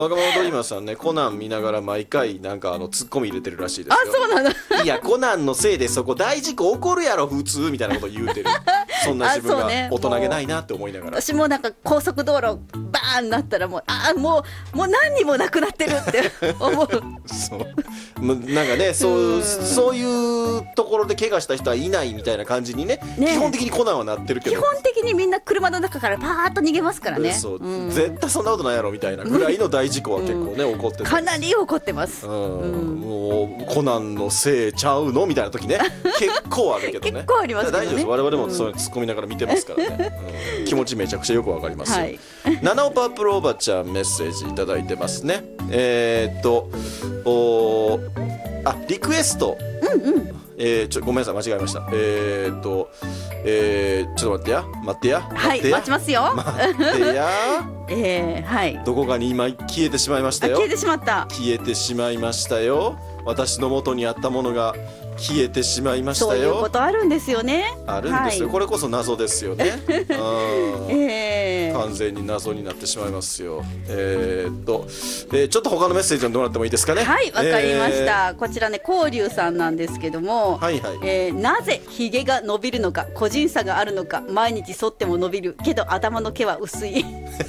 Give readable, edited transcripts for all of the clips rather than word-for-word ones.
若者ドリーマーさんね、コナン見ながら毎回なんかツッコミ入れてるらしいですよ。 あ、そうなの。 いやコナンのせいでそこ大事故起こるやろ普通みたいなこと言うてる。そんな自分が大人げないなって思いながら。 私もなんか高速道路バーンなったらもうもう何にもなくなってるって思う。 そうなんかね、そういうところで怪我した人はいないみたいな感じにね、基本的にコナンはなってるけど、 基本的にみんな車の中からパーッと逃げますからね。 そう、絶対そんなことないやろみたいなぐらいの大事故は結構ね、起こってて、 かなり怒ってます。 もうコナンのせいちゃうのみたいな時ね結構あるけどね。 結構ありますけどね。 大丈夫です、我々もそういう突っ込みながら見てますからね、気持ちめちゃくちゃよくわかりますよ。 はい、 ナナオパープルおばちゃんメッセージいただいてますね。リクエスト、ごめんなさい間違えました。ちょっと待ってやはい、待ちますよ。 待ってやはい、 どこかに今消えてしまいましたよ。 消えてしまった。 消えてしまいましたよ。私の元にあったものが消えてしまいましたよ。 そういうことあるんですよね。 あるんですよ、これこそ謎ですよね。完全に謎になってしまいますよ。ちょっと他のメッセージ読んでもらってもいいですかね。 はい、わかりました。こちらね、こうりゅうさんなんですけども、なぜひげが伸びるのか、個人差があるのか、毎日剃っても伸びるけど頭の毛は薄い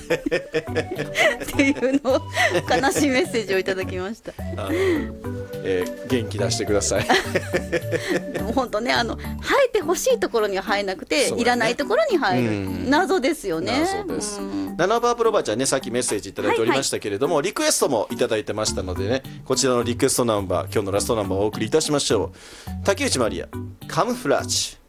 っていうのを悲しいメッセージをいただきました。 元気出してください。 でも本当ね、生えてほしいところには生えなくて、いらないところに生える、謎ですよね。 謎です。ナナパープロバーちゃんね、さっきメッセージいただいておりましたけれども、リクエストもいただいてましたのでね、こちらのリクエストナンバー、今日のラストナンバーをお送りいたしましょう。竹内まりや、カムフラージュ。